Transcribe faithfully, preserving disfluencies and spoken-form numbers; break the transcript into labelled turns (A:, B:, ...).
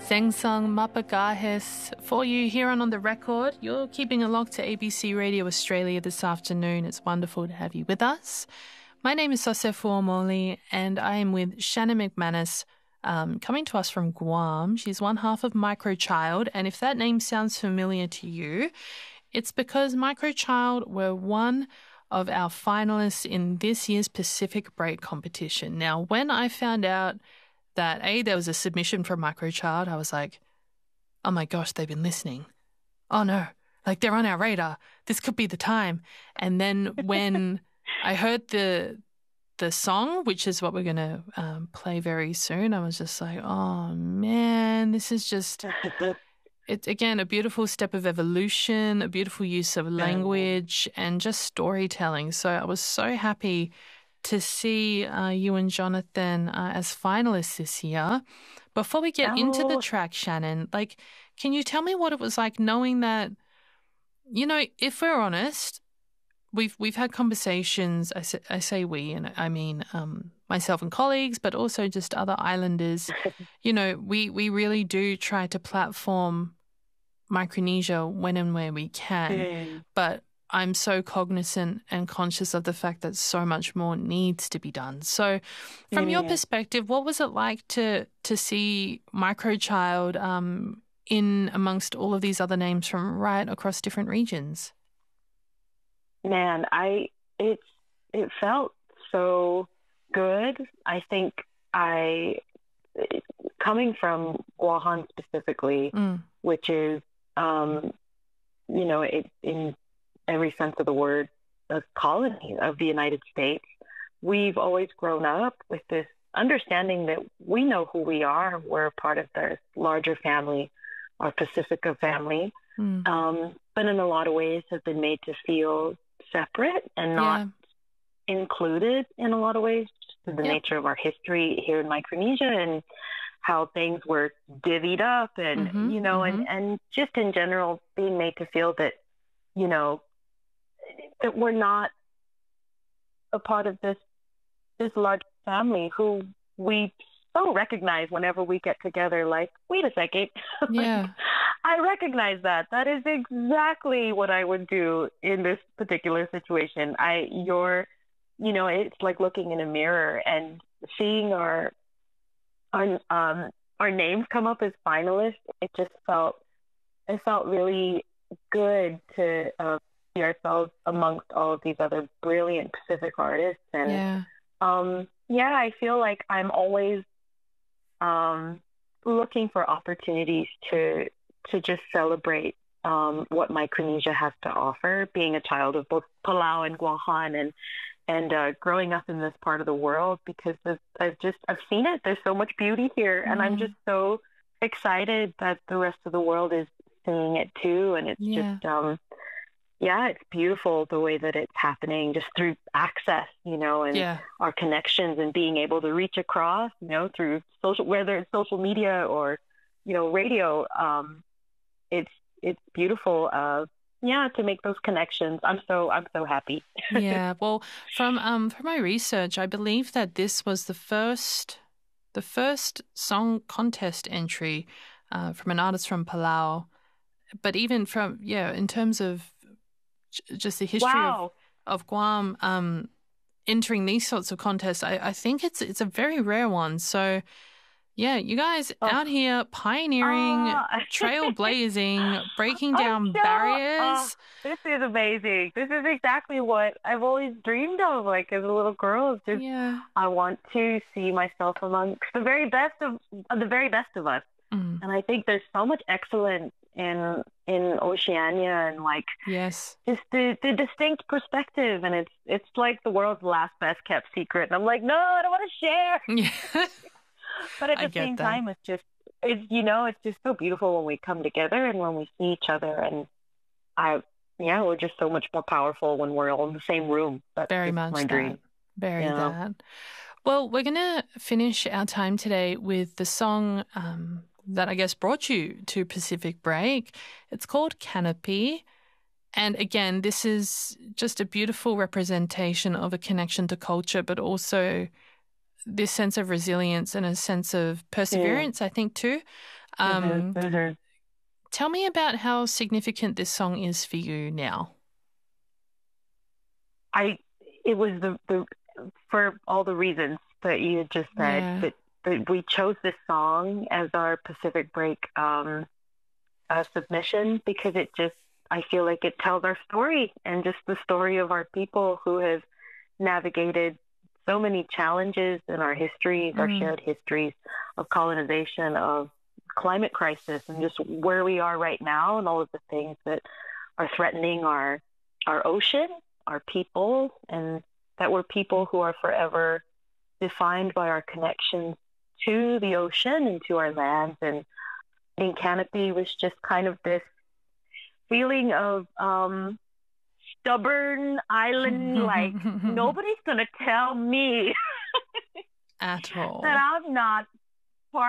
A: Sengsang Mapagahes for you here on On The Record. You're keeping a lock to A B C Radio Australia this afternoon. It's wonderful to have you with us. My name is Sosefu Omoli and I am with Shannon McManus, um, coming to us from Guam. She's one half of Microchild, and if that name sounds familiar to you, it's because Microchild were one of our finalists in this year's Pacific Break competition. Now, when I found out that A, there was a submission from Microchild, I was like, oh my gosh, they've been listening. Oh no, like they're on our radar. This could be the time. And then when I heard the the song, which is what we're going to um, play very soon, I was just like, oh man, this is just, it's again, a beautiful step of evolution, a beautiful use of language and just storytelling. So I was so happy to see uh, you and Jonathan uh, as finalists this year. Before we get oh. into the track, Shannon, like, can you tell me what it was like knowing that, you know, if we're honest, we've we've had conversations. I say, I say we, and I mean um, myself and colleagues, but also just other islanders. You know, we we really do try to platform Micronesia when and where we can, mm. but I'm so cognizant and conscious of the fact that so much more needs to be done. So from yeah. your perspective, what was it like to to see Microchild um, in amongst all of these other names from right across different regions?
B: Man, I it's it felt so good. I think I, coming from Guahan specifically, mm. which is, um, you know, it in every sense of the word, a colony of the United States, we've always grown up with this understanding that we know who we are. We're a part of this larger family, our Pacifica family, mm. um, but in a lot of ways have been made to feel separate and not yeah. included in a lot of ways, just to the yep. nature of our history here in Micronesia and how things were divvied up and, mm-hmm, you know, mm-hmm. and, and just in general being made to feel that, you know, that we're not a part of this this large family who we so recognize whenever we get together. Like, wait a second,
A: yeah,
B: like, I recognize that. That is exactly what I would do in this particular situation. I, you're, you know, it's like looking in a mirror and seeing our our um our names come up as finalists. It just felt it felt really good to. Uh, ourselves amongst all of these other brilliant Pacific artists. And yeah, um, yeah I feel like I'm always um, looking for opportunities to to just celebrate um, what Micronesia has to offer, being a child of both Palau and Guahan and and uh, growing up in this part of the world, because of, I've just I've seen it. There's so much beauty here, mm. and I'm just so excited that the rest of the world is seeing it too. And it's yeah. just um, yeah, it's beautiful the way that it's happening just through access, you know, and yeah. our connections and being able to reach across, you know, through social, whether it's social media or, you know, radio. Um, it's it's beautiful. Uh, yeah, to make those connections. I'm so I'm so happy.
A: yeah, well, from um from my research, I believe that this was the first the first song contest entry uh, from an artist from Palau. But even from yeah, in terms of just the history
B: wow.
A: of, of Guam um, entering these sorts of contests, I, I think it's it's a very rare one. So, yeah, you guys oh. out here pioneering, uh. trailblazing, breaking down so, barriers. Uh,
B: this is amazing. This is exactly what I've always dreamed of, like, as a little girl. Just,
A: yeah.
B: I want to see myself amongst the very best of, of the very best of us. Mm. And I think there's so much excellence in in Oceania and like
A: yes
B: just the, the distinct perspective, and it's it's like the world's last best kept secret, and I'm like, no, I don't want to share.
A: Yeah.
B: But at the same that. time, it's just it's you know it's just so beautiful when we come together and when we see each other, and I yeah we're just so much more powerful when we're all in the same room. That's
A: very much
B: my
A: that.
B: dream.
A: Very
B: yeah.
A: that. Well, we're gonna finish our time today with the song um that I guess brought you to Pacific Break. It's called Canopy. And again, this is just a beautiful representation of a connection to culture, but also this sense of resilience and a sense of perseverance, yeah. I think, too. Um,
B: mm-hmm.
A: Tell me about how significant this song is for you now.
B: I, it was the, the for all the reasons that you had just said,
A: Yeah.
B: that, that we chose this song as our Pacific Break um, uh, submission because it just, I feel like it tells our story and just the story of our people who have navigated so many challenges in our histories, mm. our shared histories of colonization, of climate crisis, and just where we are right now and all of the things that are threatening our our ocean, our people, and that we're people who are forever defined by our connections to the ocean and to our lands. And in Canopy was just kind of this feeling of um, stubborn island, like nobody's going to tell me
A: at all
B: that I'm not